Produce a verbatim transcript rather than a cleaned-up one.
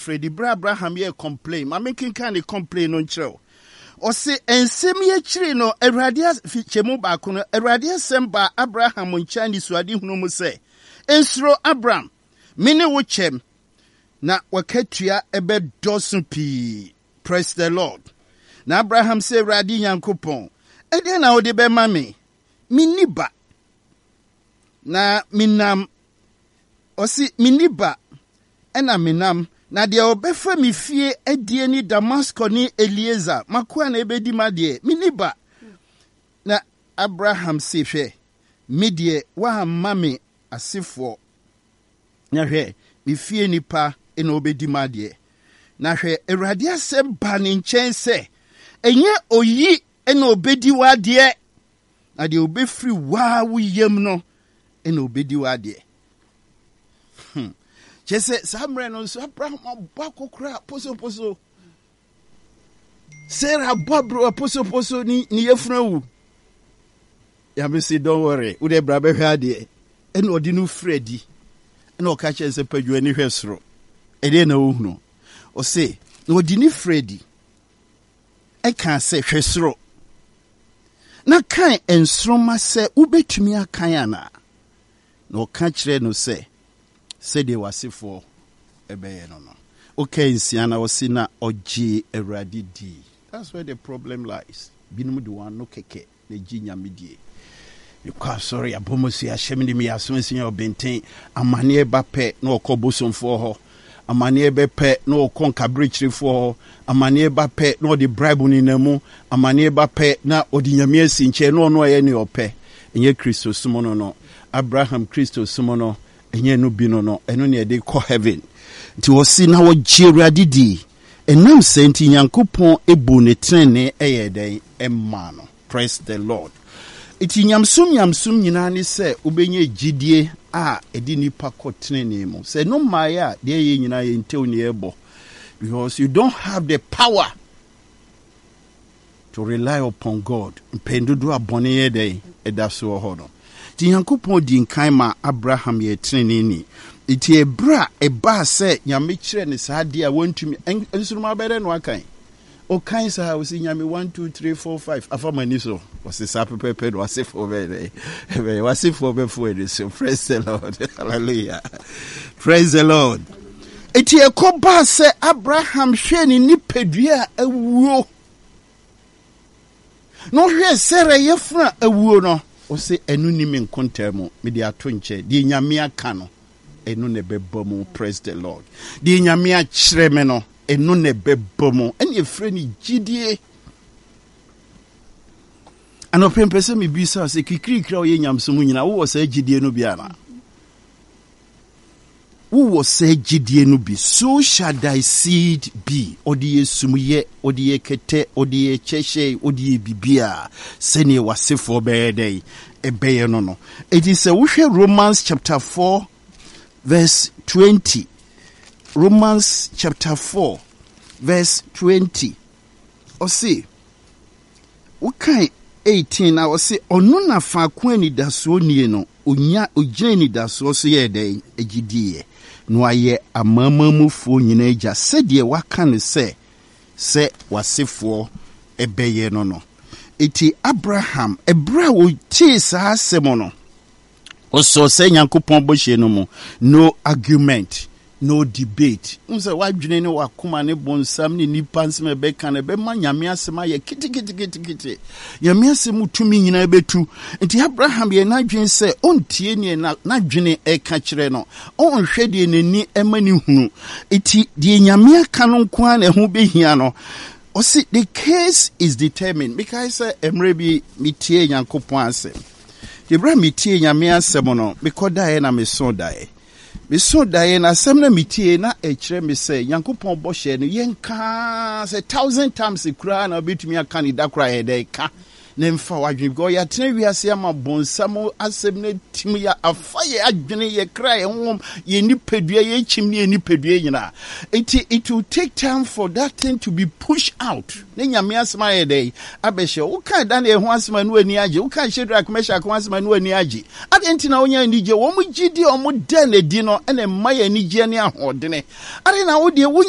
Freddy Bra Abraham ye complain. Ma making kind of complain on show. Or say ensem ye chiri no Eradia fichemu ba kono Eradia semba Abraham on Chinese swadi hunu mu say. Ensro Abraham mini wo chem na waketua ebe dosun pi. Praise the Lord. Na Abraham say Radi Yankopon. E de na ode be ma me. Miniba. Na minam osi miniba ena minam na de obefa mi fie edie ni Damascus ni Eliezer makoa na ebedi ma de miniba na Abraham se hwe medie wa mame asefo na hwe mi fie nipa ena obedi ma de na hwe Awurade asem ba ne nchen se enye oyi ena obedi wa de na de obefri wa wo yam no ena obedi wa de hmm Jesse Samre no so Abraham abako kra poso poso Sarah babro poso poso ni ni yefuna wu ya me say don't worry wo de bra be hwa de ena odi no Freddy ena o ka che se padwa ni hwesoro e de na wo hunu o say na odi ni Freddy e kan se hwesoro na kan ensroma se ubetumi akan ana na o ka kire no se said they were for a bay no no. Okay, Siana was sina oji eradi di. That's where the problem lies. Binum do one no keke, the ginia midie. You can't sorry, a bomosi a shemini me as soon as your benten, a mania bape no coboson for her, a mania bepe no conca bridge for her, a mania bape no the bribe in nemo, a mania bape na odinyamia sinche no no any ope. And ye Christo sumono no, Abraham Christo sumono. Enye no bino no eno ne de call heaven nti wo si na wo jira didi enam senti Nyankopon ebu ne trene eye den emma no. Praise the Lord. Iti nyamsum nyamsum nyina ne se ubenye gidie a edi nipa ko trene mu se no maya de ye nyina ye ntew ne ebo because you don't have the power to rely upon God. Mpendudu abone ye den edaso ho no. Ti Yankopon di nkan ma Abraham ye trene ni iti ebra eba se nyame kire ne saade a wontumi ensuruma bere no akan o kan sa o si nyame one two three four five afamani so o se sa pepepe do ase for bere e wase for be for it so praise the Lord. Hallelujah. Praise the Lord. Iti ekoba se Abraham hwe ni nipadua awuo no hwe sere yefra awuo no o se enu ni me nkontamo me de ato nche de nyame aka no enu ne bebomu. Praise the Lord. De nyame a kire me no enu ne bebomu ene efre ni gidie ano pempese me bisa se kikiri kira o ye nyamsomu nyina wo se gidie no bia na wo se gidie no bi so shall thy seed be odi esumuye odi ekete odi echeshe odi bibia sene wasefo beedey ebeye no no. It is a we Romans chapter four verse twenty. Romans chapter four verse twenty. Or see okay eighteen I was say ono na fa kwani daso nie no onya ogyani daso so ye dey egidie no aye amamamufo nyina agya sedie waka ne se se wasefo ebeye no no. Iti Abraham ebra wo ti sa asemo no oso se Nyankopon bohye no mo no argument no debate unse wadwene ne wakoma ne bonsam ne nipa nsem be kan be ma nyame asema ye kitikitikitikiti nyame asemu tumi nyina betu. Enti Abraham ye nadwen se ontie ne na nadwene e ka kire no onhwe de nani emani hunu eti de nyame aka no nko na ho behia no. O see the case is determined because emrebi mitie Nyankopon asem de bra mitie nyame asem no because dae na me so dae me so dae na asem na mitie na e kire me say Nyankopon bohye no yenka say thousand times kura na betumi aka ni da kura e dae ka na mfa wadwen go ya tena wiase ama bonsam asem na tim ya afaye adwene ye kra ye hom ye nipadua ye chim ne nipadua nyina it it will take time for that thing to be pushed out. Na nyame asema ye dey abehye wo kan da na ho asema no ani age wo kan Shadrach Meshach ho asema no ani age adenti na onya anije wo mu gidi o mu da na di no ene mma ye anije ne ahodene are na wo de